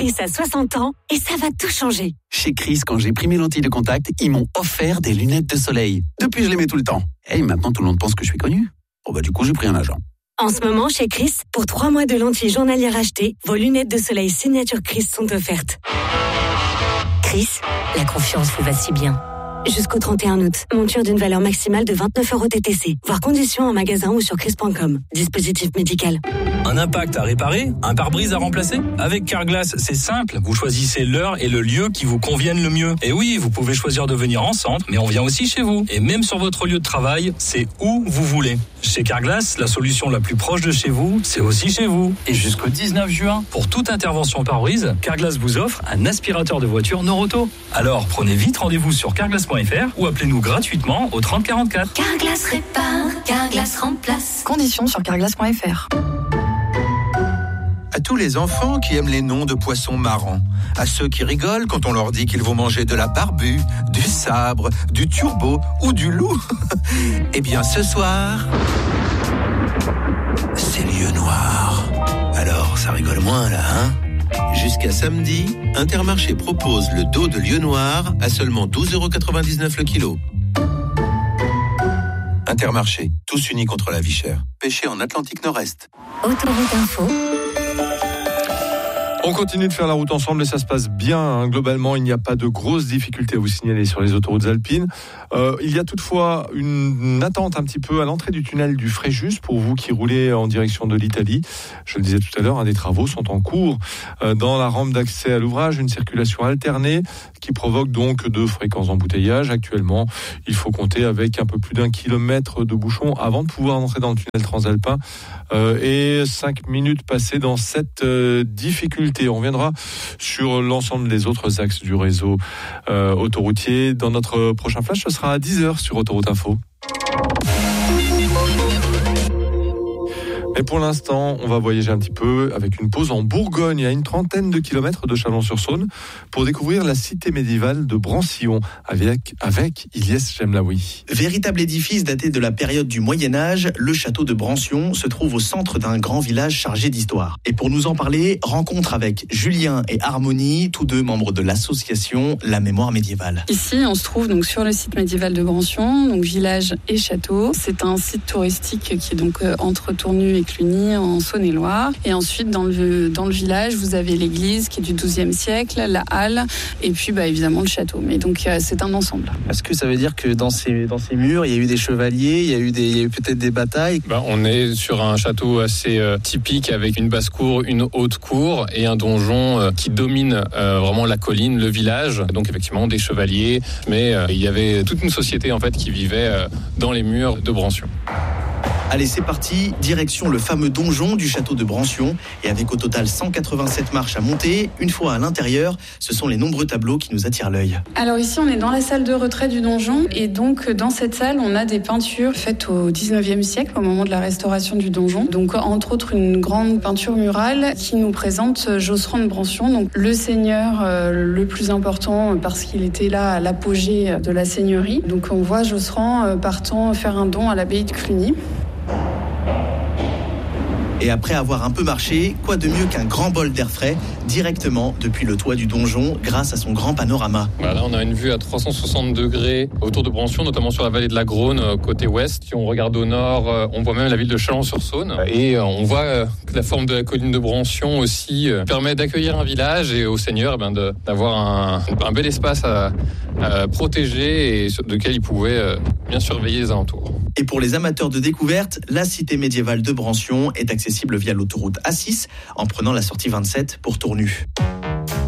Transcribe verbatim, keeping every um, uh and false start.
Chris a soixante ans et ça va tout changer. Chez Chris, quand j'ai pris mes lentilles de contact, ils m'ont offert des lunettes de soleil. Depuis, je les mets tout le temps. Et maintenant, tout le monde pense que je suis connu. Oh bah du coup, j'ai pris un agent. En ce moment, chez Chris, pour trois mois de lentilles journalières achetées, vos lunettes de soleil signature Chris sont offertes. Chris, la confiance vous va si bien. Jusqu'au trente et un août, monture d'une valeur maximale de vingt-neuf euros T T C. Voir conditions en magasin ou sur chris point com. Dispositif médical. Un impact à réparer? Un pare-brise à remplacer? Avec Carglass, c'est simple. Vous choisissez l'heure et le lieu qui vous conviennent le mieux. Et oui, vous pouvez choisir de venir en centre, mais on vient aussi chez vous. Et même sur votre lieu de travail, c'est où vous voulez. Chez Carglass, la solution la plus proche de chez vous, c'est aussi chez vous. Et jusqu'au dix-neuf juin, pour toute intervention pare-brise, Carglass vous offre un aspirateur de voiture Noroto. Alors, prenez vite rendez-vous sur carglass point f r ou appelez-nous gratuitement au trente quarante-quatre. Carglass répare, Carglass remplace. Conditions sur carglass point f r. À tous les enfants qui aiment les noms de poissons marrants, à ceux qui rigolent quand on leur dit qu'ils vont manger de la barbue, du sabre, du turbo ou du loup. Eh bien ce soir, c'est lieu noir. Alors ça rigole moins là, hein? Jusqu'à samedi, Intermarché propose le dos de lieu noir à seulement douze euros quatre-vingt-dix-neuf le kilo. Intermarché, tous unis contre la vie chère. Pêché en Atlantique Nord-Est. Autoroute Info. On continue de faire la route ensemble et ça se passe bien. Hein. Globalement, il n'y a pas de grosses difficultés à vous signaler sur les autoroutes alpines. Euh, il y a toutefois une, une attente un petit peu à l'entrée du tunnel du Fréjus pour vous qui roulez en direction de l'Italie. Je le disais tout à l'heure, hein, des travaux sont en cours euh, dans la rampe d'accès à l'ouvrage, une circulation alternée qui provoque donc de fréquents embouteillages. Actuellement, il faut compter avec un peu plus d'un kilomètre de bouchons avant de pouvoir entrer dans le tunnel transalpin euh, et cinq minutes passées dans cette euh, difficulté. On reviendra sur l'ensemble des autres axes du réseau euh, autoroutier. Dans notre prochain flash, ce sera à dix heures sur Autoroute Info. Mais pour l'instant, on va voyager un petit peu avec une pause en Bourgogne, à une trentaine de kilomètres de Chalon-sur-Saône, pour découvrir la cité médiévale de Brancion, avec, avec Ilyes Jemlaoui. Véritable édifice daté de la période du Moyen-Âge, le château de Brancion se trouve au centre d'un grand village chargé d'histoire. Et pour nous en parler, rencontre avec Julien et Harmonie, tous deux membres de l'association La Mémoire Médiévale. Ici, on se trouve donc sur le site médiéval de Brancion, donc village et château. C'est un site touristique qui est donc euh, entre Tournu et Cluny en Saône-et-Loire. Et ensuite, dans le, dans le village, vous avez l'église qui est du douzième siècle, la halle, et puis bah, évidemment le château. Mais donc, euh, c'est un ensemble. Est-ce que ça veut dire que dans ces, dans ces murs, il y a eu des chevaliers, il y a eu, des, il y a eu peut-être des batailles? Bah, on est sur un château assez euh, typique avec une basse-cour, une haute cour et un donjon euh, qui domine euh, vraiment la colline, le village. Donc effectivement, des chevaliers, mais euh, il y avait toute une société en fait qui vivait euh, dans les murs de Brancion. Allez, c'est parti, direction le fameux donjon du château de Brancion. Et avec au total cent quatre-vingt-sept marches à monter, une fois à l'intérieur, ce sont les nombreux tableaux qui nous attirent l'œil. Alors ici, on est dans la salle de retrait du donjon. Et donc, dans cette salle, on a des peintures faites au dix-neuvième siècle, au moment de la restauration du donjon. Donc, entre autres, une grande peinture murale qui nous présente Josserand de Brancion, donc le seigneur euh, le plus important parce qu'il était là à l'apogée de la seigneurie. Donc, on voit Josserand euh, partant faire un don à l'abbaye de Cluny. Et après avoir un peu marché, quoi de mieux qu'un grand bol d'air frais directement depuis le toit du donjon grâce à son grand panorama. Bah là, on a une vue à trois cent soixante degrés autour de Brancion, notamment sur la vallée de la Grosne, côté ouest. Si on regarde au nord, on voit même la ville de Chalon-sur-Saône. Et on voit que la forme de la colline de Brancion aussi permet d'accueillir un village et au seigneur eh bien, de, d'avoir un, un bel espace à, à protéger et de lequel il pouvait bien surveiller les alentours. Et pour les amateurs de découverte, la cité médiévale de Brancion est accessible via l'autoroute A six en prenant la sortie vingt-sept pour Tournu.